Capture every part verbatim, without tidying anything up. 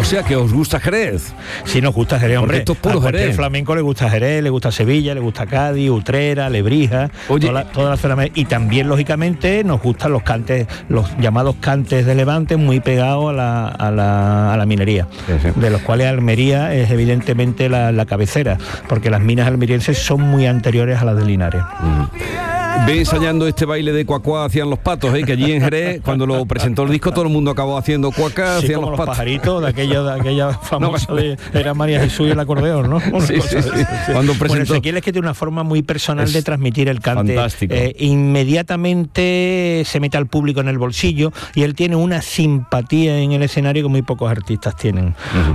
O sea que os gusta Jerez. Sí, nos gusta Jerez, hombre. Esto es puro a cualquier Jerez. flamenco le gusta Jerez, le gusta Sevilla, le gusta Cádiz, Utrera, Lebrija, Oye, toda la, toda la zona. Y también, lógicamente, nos gustan los cantes, los llamados cantes de Levante, muy pegados a la, a la, a la minería, sí, sí. de los cuales Almería es evidentemente la, la cabecera, porque las minas almerienses son muy anteriores a las de Linares. Mm. Ve ensayando este baile de cuacuá hacían los patos, ¿eh? Que allí en Jerez, cuando lo presentó el disco, todo el mundo acabó haciendo cuacuá, Sí, hacían como los los patos. pajaritos de aquella, de aquella famosa No, de era María Jesús y el acordeón, ¿no? Una Sí, cosa sí, de- sí. Cuando presentó- Bueno, Ezequiel es que tiene una forma muy personal Es de transmitir el cante. fantástico. Eh, inmediatamente se mete al público en el bolsillo y él tiene una simpatía en el escenario que muy pocos artistas tienen.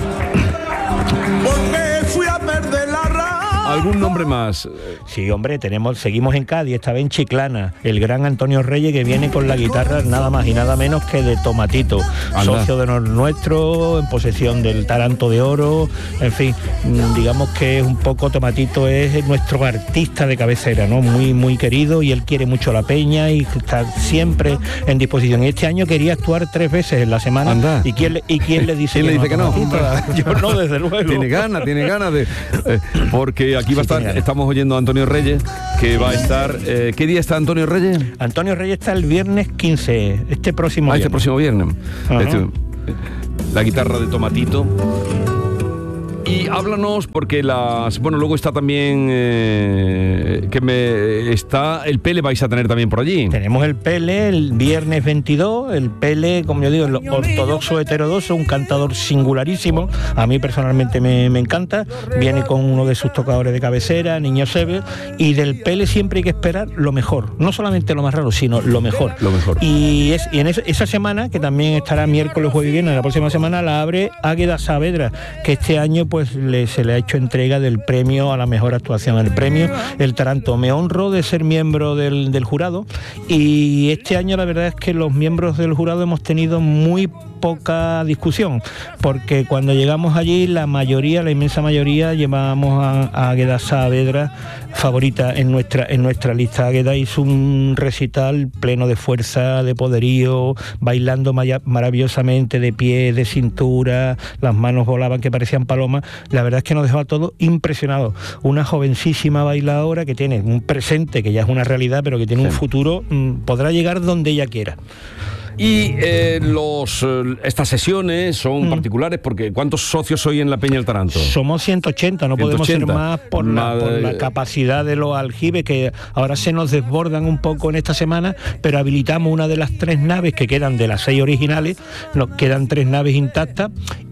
Porque fui a perder la raza. ¿Algún nombre más? Sí, hombre, tenemos, seguimos en Cádiz, esta vez en Chiclana, el gran Antonio Reyes, que viene con la guitarra nada más y nada menos que de Tomatito, Anda. socio de honor nuestro, en posesión del Taranto de Oro, en fin, mm, digamos que un poco Tomatito es nuestro artista de cabecera, ¿no? Muy, muy querido, y él quiere mucho la peña y está siempre en disposición. Y este año quería actuar tres veces en la semana. Anda. ¿Y quién le, y quién le dice ¿Quién le dice que no? Tomatito? Yo no, desde luego. Tiene ganas, tiene ganas de... eh, porque aquí va a Sí, estar, tiene ganas. estamos oyendo a Antonio Reyes, que va a estar... eh, ¿Qué día está Antonio Reyes? Antonio Reyes está el viernes quince, este próximo Ah, este viernes. próximo viernes. Ajá. Este, la guitarra de Tomatito. Y háblanos, porque las... Bueno, luego está también... eh, que me está... El Pele vais a tener también por allí. Tenemos el Pele el viernes veintidós, el Pele, como yo digo, el ortodoxo heterodoxo, un cantador singularísimo, a mí personalmente me, me encanta, viene con uno de sus tocadores de cabecera, Niño Sebe, y del Pele siempre hay que esperar lo mejor, no solamente lo más raro, sino lo mejor. Lo mejor. Y, es, y en es- esa semana, que también estará miércoles, jueves y viernes, la próxima semana la abre Águeda Saavedra, que este año pues le, se le ha hecho entrega del premio a la mejor actuación, el premio El Taranto. Me honro de ser miembro del, del jurado, y este año la verdad es que los miembros del jurado hemos tenido muy poca discusión, porque cuando llegamos allí la mayoría, la inmensa mayoría, llevábamos a, a Águeda Saavedra favorita en nuestra en nuestra lista. Águeda hizo un recital pleno de fuerza, de poderío, bailando maya- maravillosamente, de pie, de cintura, las manos volaban que parecían palomas. La verdad es que nos dejó a todos impresionados. Una jovencísima bailadora que tiene un presente que ya es una realidad, pero que tiene Sí. un futuro, mm, podrá llegar donde ella quiera. Y eh, los eh, estas sesiones son Mm. particulares, porque ¿cuántos socios soy en la Peña del Taranto? Somos ciento ochenta, no podemos ciento ser ochenta. más por la, Madre- por la capacidad de los aljibes, que ahora se nos desbordan un poco en esta semana, pero habilitamos una de las tres naves que quedan de las seis originales, nos quedan tres naves intactas,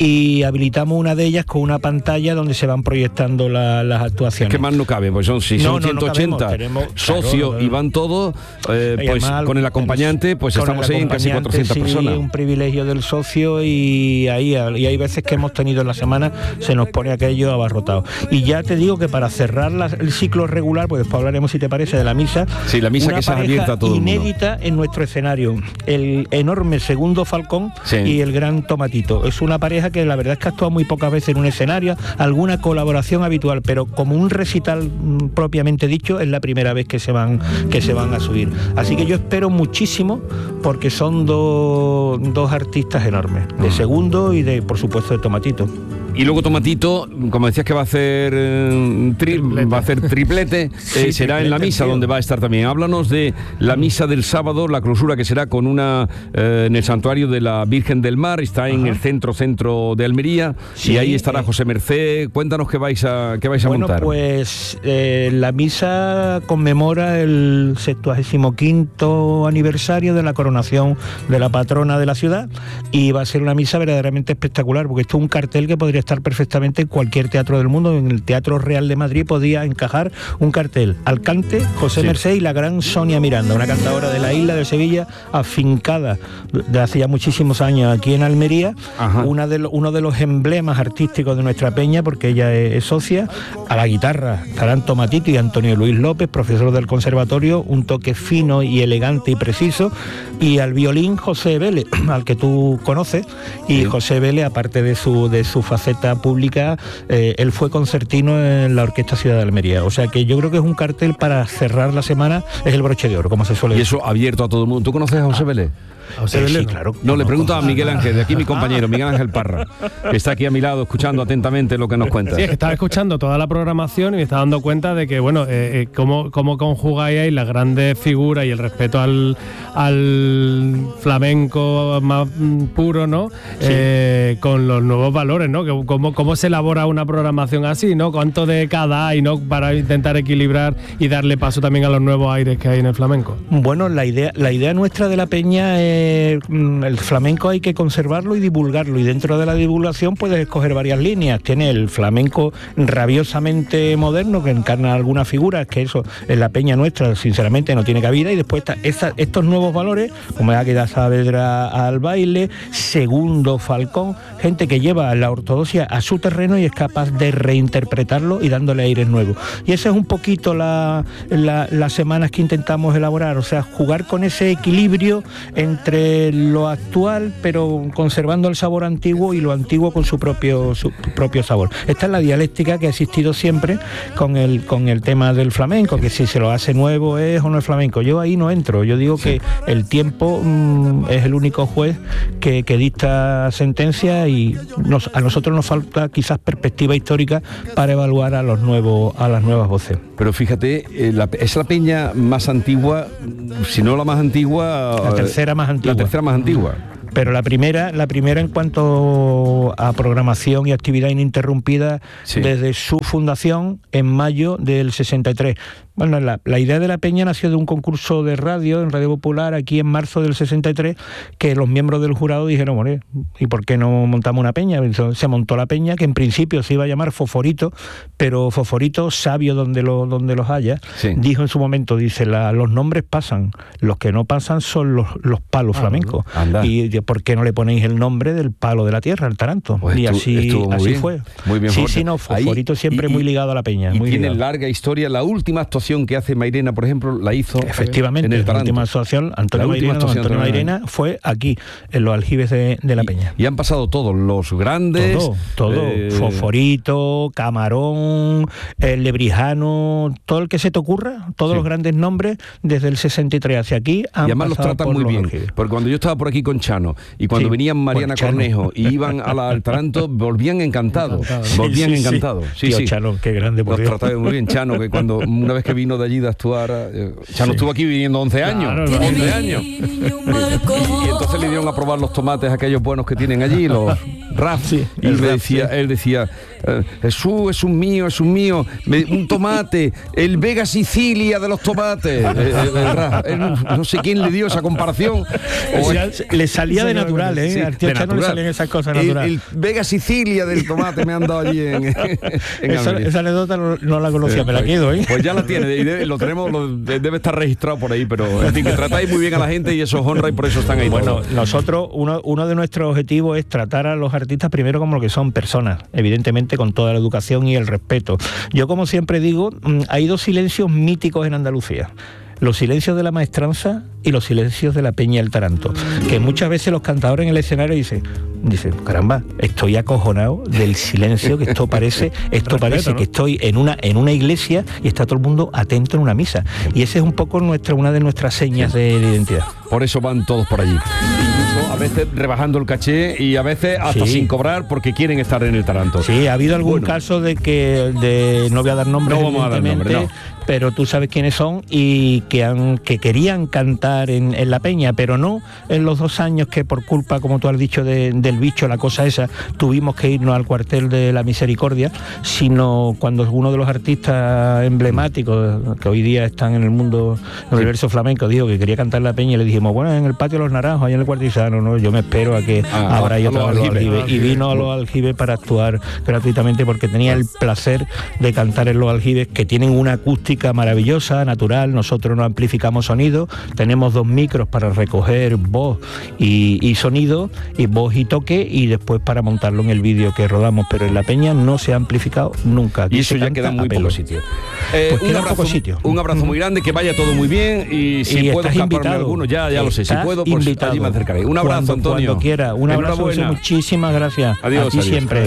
y habilitamos una de ellas con una pantalla donde se van proyectando la- las actuaciones. Que más no caben, pues son, si No, son no, no ciento ochenta cabemos, tenemos- socios claro, y van todos, eh, Y pues además, con el acompañante, pues con estamos el ahí en casi acompañante, cuatrocientas sí, personas. un privilegio del socio, y ahí y hay veces que hemos tenido en la semana, se nos pone aquello abarrotado. Y ya te digo que para cerrar la- el ciclo regular, pues después hablaremos, si te parece, de la misa. Sí, la misa una que se ha pareja abierto a todo el mundo. inédita en nuestro escenario, el enorme Segundo Falcón Sí. y el gran Tomatito. Es una pareja que la verdad es que ha actuado muy pocas veces en un escenario, alguna colaboración habitual, pero como un recital mm, propiamente dicho, es la primera vez que se van que se van a subir. Así que yo espero muchísimo, porque son dos dos artistas enormes, de Segundo y de, por supuesto, de Tomatito. Y luego Tomatito, como decías que va a hacer eh, tri- va a hacer triplete, eh, Sí, será en la triplete, misa tío. donde va a estar también. Háblanos de la misa del sábado, la clausura, que será con una eh, en el santuario de la Virgen del Mar, está en Ajá. el centro centro de Almería, Sí, y ahí estará eh. José Merced. Cuéntanos qué vais a qué vais a Bueno, montar. pues eh, la misa conmemora el septuagésimo quinto aniversario de la coronación de la patrona de la ciudad, y va a ser una misa verdaderamente espectacular, porque esto es un cartel que podría estar perfectamente en cualquier teatro del mundo. En el Teatro Real de Madrid podía encajar un cartel: Alcante, José Sí. Merced y la gran Sonia Miranda, una cantadora de la isla de Sevilla, afincada de hace ya muchísimos años aquí en Almería, Ajá. una de lo- uno de los emblemas artísticos de nuestra peña, porque ella es, es socia. A la guitarra estarán Tomatito y Antonio Luis López, profesor del conservatorio, un toque fino y elegante y preciso, y al violín José Vélez, al que tú conoces. Y Sí. José Vélez, aparte de su de su faceta pública, eh, él fue concertino en la Orquesta Ciudad de Almería. O sea que yo creo que es un cartel para cerrar la semana, es el broche de oro, como se suele Y decir. eso abierto a todo el mundo. ¿Tú conoces a José Vélez? ¿A usted sí, le- claro. No, le pregunto a Miguel Ángel, de aquí mi compañero, Miguel Ángel Parra, que está aquí a mi lado escuchando atentamente lo que nos cuenta. Sí, es que estaba escuchando toda la programación y me estaba dando cuenta de que, bueno, eh, eh, cómo, cómo conjugáis ahí las grandes figuras y el respeto al, al flamenco más mm, puro, ¿no? Eh, con los nuevos valores, ¿no? Que Cómo, cómo se elabora una programación así, ¿no? Cuánto de cada hay, ¿no? Para intentar equilibrar y darle paso también a los nuevos aires que hay en el flamenco. Bueno, la idea, la idea nuestra de la peña es mm, el flamenco hay que conservarlo y divulgarlo, y dentro de la divulgación puedes escoger varias líneas. Tiene el flamenco rabiosamente moderno que encarna algunas figuras, que eso en la peña nuestra sinceramente no tiene cabida, y después está esta, estos nuevos valores, como Águeda Saavedra al baile, Segundo Falcón, gente que lleva la ortodoxia a su terreno y es capaz de reinterpretarlo y dándole aires nuevos. Y esa es un poquito la, la, las semanas que intentamos elaborar, o sea, jugar con ese equilibrio entre lo actual pero conservando el sabor antiguo y lo antiguo con su propio su propio sabor. Esta es la dialéctica que ha existido siempre con el con el tema del flamenco, que si se lo hace nuevo es o no es flamenco. Yo ahí no entro, yo digo que el tiempo mmm, es el único juez que, que dicta sentencia, y nos, a nosotros nos falta quizás perspectiva histórica para evaluar a los nuevos a las nuevas voces. Pero fíjate, eh, la, es la peña más antigua, si no la más antigua... La tercera más antigua. La tercera más antigua. Pero la primera, la primera en cuanto a programación y actividad ininterrumpida, sí, desde su fundación en mayo del sesenta y tres. Bueno, la, la idea de la peña nació de un concurso de radio, en Radio Popular, aquí en marzo del sesenta y tres, que los miembros del jurado dijeron, bueno, ¿y por qué no montamos una peña? Entonces, se montó la peña, que en principio se iba a llamar Foforito, pero Foforito, sabio donde, lo, donde los haya, sí, dijo en su momento, dice, la, los nombres pasan, los que no pasan son los, los palos ah, flamencos. Anda. Y ¿por qué no le ponéis el nombre del palo de la tierra, el taranto? Pues y así, así fue. Muy bien, sí, sí, no, Foforito ahí, siempre y, muy ligado a la peña. Y muy tiene ligado. larga historia. La última actuación que hace Mairena, por ejemplo, la hizo efectivamente en el la última actuación Antonio la Mairena, última Antonio Mairena fue aquí en los aljibes de, de la y, peña, y han pasado todos los grandes, todo, todo eh... Foforito, Camarón, el Lebrijano, todo el que se te ocurra, todos sí, los grandes nombres desde el sesenta y tres hacia aquí han y además los tratan muy bien aljibes. Porque cuando yo estaba por aquí con Chano y cuando sí, venían Mariana Cornejo y iban a la, al Taranto, volvían encantados, volvían sí, sí, encantados. Sí, Tío, sí. Chano, qué grande, por los trataba muy bien. Chano, que cuando una vez que vino de allí de actuar, eh, Chano sí, estuvo aquí viviendo once años, claro, no, once años. Y, y entonces le dieron a probar los tomates aquellos buenos que tienen allí, los Raf, sí, y me rap, decía, sí, él decía, eh, Jesús, es un mío, es un mío, me, un tomate, el Vega Sicilia de los tomates, eh, el Raf, él, no sé quién le dio esa comparación. O el, le salía de natural, ¿eh? Sí, al tío Chano le salían esas cosas naturales. El, el Vega Sicilia del tomate me han dado allí en, en esa, esa anécdota no, no la conocía, eh, me la quedo, ¿eh? Pues ya la tiene, y debe, lo tenemos, lo, debe estar registrado por ahí, pero en fin, que tratáis muy bien a la gente y eso os honra y por eso están ahí. Bueno, todos. Nosotros, uno, uno de nuestros objetivos es tratar a los artistas primero como lo que son personas, evidentemente con toda la educación y el respeto. Yo, como siempre digo, hay dos silencios míticos en Andalucía: los silencios de la maestranza y los silencios de la peña del Taranto, que muchas veces los cantadores en el escenario dicen, dicen, caramba, estoy acojonado del silencio, que esto parece, esto Respeto, parece ¿no? que estoy en una, en una iglesia y está todo el mundo atento en una misa. Y esa es un poco nuestra, una de nuestras señas de, de identidad. Por eso van todos por allí. Incluso a veces rebajando el caché y a veces hasta sí, sin cobrar porque quieren estar en el Taranto. Sí, ha habido algún bueno. caso de que, de, no voy a dar nombres, no vamos a dar nombres, no. pero tú sabes quiénes son y que, han, que querían cantar en, en la peña, pero no en los dos años que por culpa, como tú has dicho, de, del bicho, la cosa esa, tuvimos que irnos al cuartel de la Misericordia, sino cuando uno de los artistas emblemáticos que hoy día están en el mundo, en el universo flamenco, dijo que quería cantar la peña y le dijimos, bueno, en el patio de los Naranjos, allá en el Cuartizano, no, yo me espero a que ah, ahora hay otra vez los aljibes. Y vino a los aljibes para actuar gratuitamente porque tenía el placer de cantar en los aljibes, que tienen una acústica maravillosa, natural. Nosotros no amplificamos sonido, tenemos dos micros para recoger voz y, y sonido, y voz y toque, y después para montarlo en el vídeo que rodamos, pero en la peña no se ha amplificado nunca. Aquí y eso ya queda en muy pocos sitios. Eh, pues un, abrazo, sitio. un abrazo muy grande, que vaya todo muy bien, y si y puedo escaparme alguno, ya, ya lo sé, si puedo, pues invitado. Allí me acercaré. Un abrazo, cuando, Antonio. Cuando quiera, un abrazo, muchísimas gracias. Adiós. A ti adiós. siempre,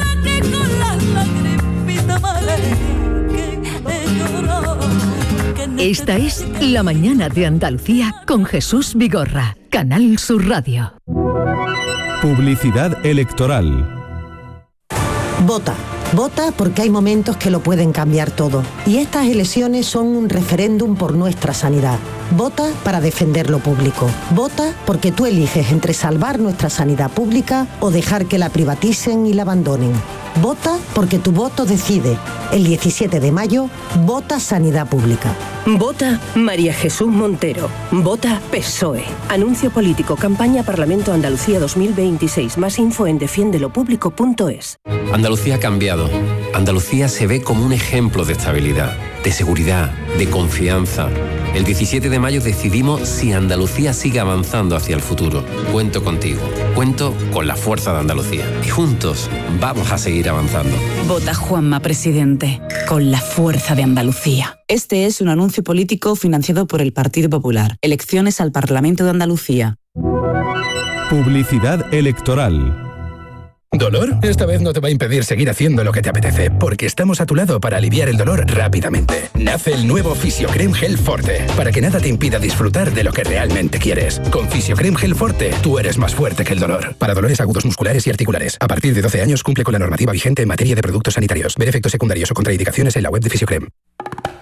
cuídate. Esta es La Mañana de Andalucía con Jesús Vigorra, Canal Sur Radio. Publicidad electoral. Vota. Vota porque hay momentos que lo pueden cambiar todo. Y estas elecciones son un referéndum por nuestra sanidad. Vota para defender lo público. Vota porque tú eliges entre salvar nuestra sanidad pública o dejar que la privaticen y la abandonen. Vota porque tu voto decide. El diecisiete de mayo, vota Sanidad Pública. Vota María Jesús Montero. Vota P S O E. Anuncio político. Campaña Parlamento Andalucía dos mil veintiséis. Más info en defiendelopublico punto es. Andalucía ha cambiado. Andalucía se ve como un ejemplo de estabilidad, de seguridad, de confianza. El diecisiete de mayo decidimos si Andalucía sigue avanzando hacia el futuro. Cuento contigo. Cuento con la fuerza de Andalucía. Y juntos vamos a seguir avanzando. Vota Juanma Presidente, con la fuerza de Andalucía. Este es un anuncio político financiado por el Partido Popular. Elecciones al Parlamento de Andalucía. Publicidad electoral. ¿Dolor? Esta vez no te va a impedir seguir haciendo lo que te apetece, porque estamos a tu lado para aliviar el dolor rápidamente. Nace el nuevo Fisiocrem Gel Forte, para que nada te impida disfrutar de lo que realmente quieres. Con Fisiocrem Gel Forte, tú eres más fuerte que el dolor. Para dolores agudos musculares y articulares. A partir de doce años cumple con la normativa vigente en materia de productos sanitarios. Ver efectos secundarios o contraindicaciones en la web de Fisiocrem.